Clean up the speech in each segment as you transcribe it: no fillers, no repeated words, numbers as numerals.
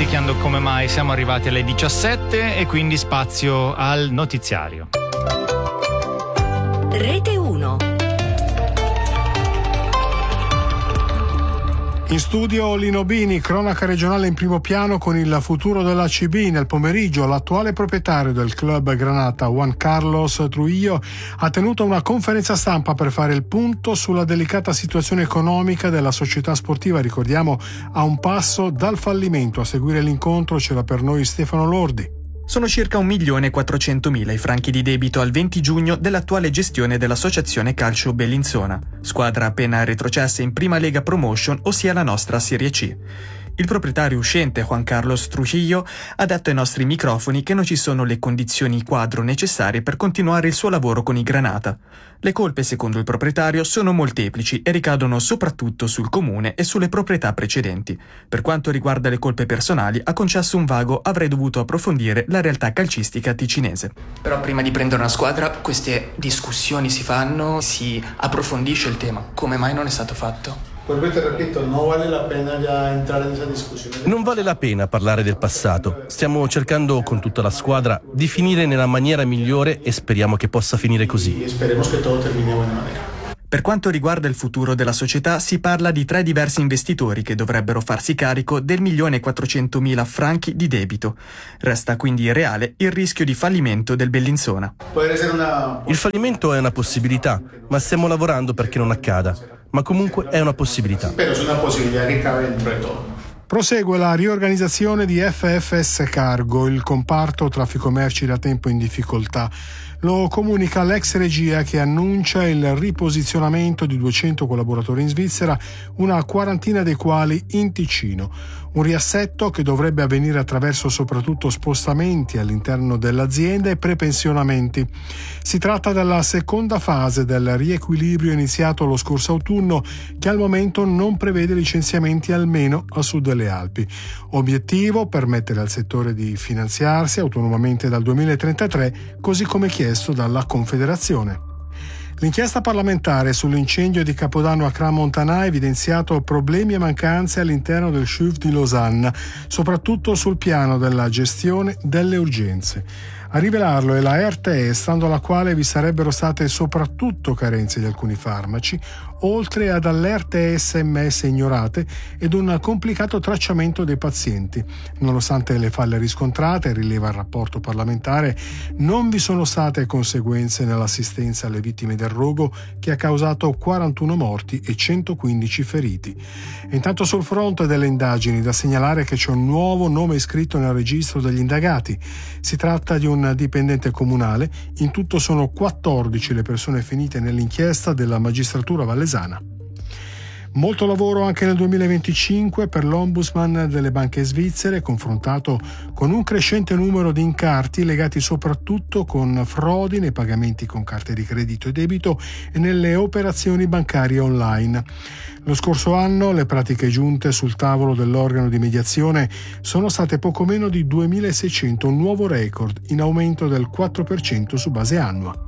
spiegando come mai siamo arrivati alle 17 e quindi spazio al notiziario. Rete 1. In studio Lino Bini, cronaca regionale in primo piano con il futuro dell'ACB. Nel pomeriggio l'attuale proprietario del club Granata, Juan Carlos Trujillo, ha tenuto una conferenza stampa per fare il punto sulla delicata situazione economica della società sportiva. Ricordiamo, a un passo dal fallimento. A seguire l'incontro c'era per noi Stefano Lordi. Sono circa 1.400.000 i franchi di debito al 20 giugno dell'attuale gestione dell'Associazione Calcio Bellinzona, squadra appena retrocessa in Prima Lega Promotion, ossia la nostra Serie C. Il proprietario uscente, Juan Carlos Trujillo, ha detto ai nostri microfoni che non ci sono le condizioni quadro necessarie per continuare il suo lavoro con i Granata. Le colpe, secondo il proprietario, sono molteplici e ricadono soprattutto sul comune e sulle proprietà precedenti. Per quanto riguarda le colpe personali, ha concesso un vago "avrei dovuto approfondire la realtà calcistica ticinese". Però prima di prendere una squadra, queste discussioni si fanno, si approfondisce il tema. Come mai non è stato fatto? Non vale la pena parlare del passato. Stiamo cercando con tutta la squadra di finire nella maniera migliore e speriamo che possa finire così. Per quanto riguarda il futuro della società, si parla di 3 diversi investitori che dovrebbero farsi carico del 1.400.000 franchi di debito. Resta quindi reale il rischio di fallimento del Bellinzona. Il fallimento è una possibilità, ma stiamo lavorando perché non accada. Ma comunque è una possibilità. Prosegue la riorganizzazione di FFS Cargo, il comparto traffico merci da tempo in difficoltà. Lo comunica l'ex regia, che annuncia il riposizionamento di 200 collaboratori in Svizzera, una quarantina dei quali in Ticino. Un riassetto che dovrebbe avvenire attraverso soprattutto spostamenti all'interno dell'azienda e prepensionamenti. Si tratta della seconda fase del riequilibrio iniziato lo scorso autunno, che al momento non prevede licenziamenti almeno a sud delle Alpi. Obiettivo: permettere al settore di finanziarsi autonomamente dal 2033, così come chiesto dalla Confederazione. L'inchiesta parlamentare sull'incendio di Capodanno a Crans-Montana ha evidenziato problemi e mancanze all'interno del SHUV di Losanna, soprattutto sul piano della gestione delle urgenze. A rivelarlo è la RTS, stando alla quale vi sarebbero state soprattutto carenze di alcuni farmaci, oltre ad allerte SMS ignorate ed un complicato tracciamento dei pazienti. Nonostante le falle riscontrate, rileva il rapporto parlamentare, non vi sono state conseguenze nell'assistenza alle vittime del rogo, che ha causato 41 morti e 115 feriti. E intanto, sul fronte delle indagini, da segnalare che c'è un nuovo nome iscritto nel registro degli indagati. Si tratta di un dipendente comunale. In tutto sono 14 le persone finite nell'inchiesta della magistratura vallesana. Molto lavoro anche nel 2025 per l'ombudsman delle banche svizzere, confrontato con un crescente numero di incarti legati soprattutto con frodi nei pagamenti con carte di credito e debito e nelle operazioni bancarie online. Lo scorso anno le pratiche giunte sul tavolo dell'organo di mediazione sono state poco meno di 2.600, un nuovo record, in aumento del 4% su base annua.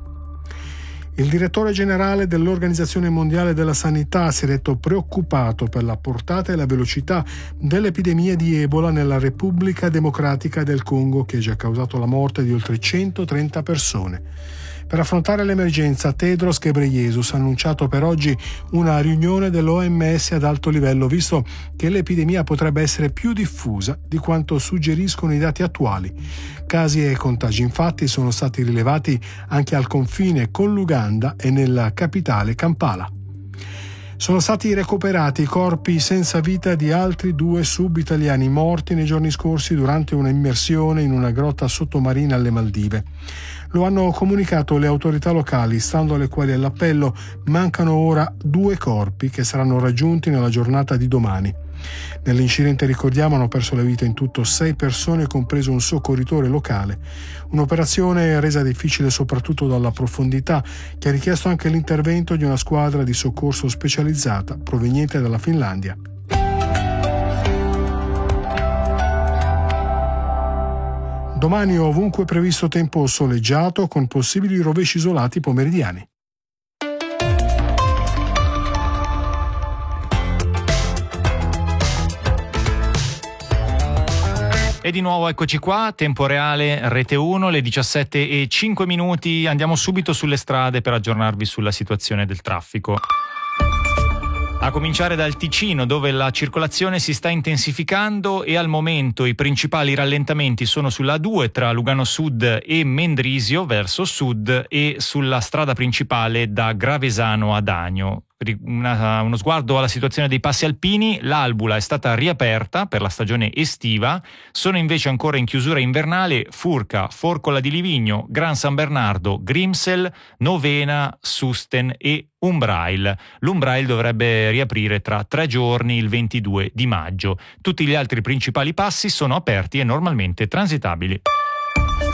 Il direttore generale dell'Organizzazione Mondiale della Sanità si è detto preoccupato per la portata e la velocità dell'epidemia di Ebola nella Repubblica Democratica del Congo, che ha già causato la morte di oltre 130 persone. Per affrontare l'emergenza, Tedros Ghebreyesus ha annunciato per oggi una riunione dell'OMS ad alto livello, visto che l'epidemia potrebbe essere più diffusa di quanto suggeriscono i dati attuali. Casi e contagi infatti sono stati rilevati anche al confine con l'Uganda e nella capitale Kampala. Sono stati recuperati i corpi senza vita di altri 2 sub-italiani morti nei giorni scorsi durante una immersione in una grotta sottomarina alle Maldive. Lo hanno comunicato le autorità locali, stando alle quali all'appello mancano ora 2 corpi che saranno raggiunti nella giornata di domani. Nell'incidente, ricordiamo, hanno perso la vita in tutto 6 persone, compreso un soccorritore locale. Un'operazione resa difficile soprattutto dalla profondità, che ha richiesto anche l'intervento di una squadra di soccorso specializzata proveniente dalla Finlandia. Domani ovunque previsto tempo soleggiato con possibili rovesci isolati pomeridiani. E di nuovo eccoci qua, tempo reale, Rete 1, le 17:05. Andiamo subito sulle strade per aggiornarvi sulla situazione del traffico. A cominciare dal Ticino, dove la circolazione si sta intensificando e al momento i principali rallentamenti sono sulla A2 tra Lugano Sud e Mendrisio verso sud e sulla strada principale da Gravesano ad Agno. Uno sguardo alla situazione dei passi alpini: l'Albula è stata riaperta per la stagione estiva, sono invece ancora in chiusura invernale Furca, Forcola di Livigno, Gran San Bernardo, Grimsel, Novena, Susten e Umbrail. L'Umbrail dovrebbe riaprire tra 3 giorni, il 22 di maggio. Tutti gli altri principali passi sono aperti e normalmente transitabili.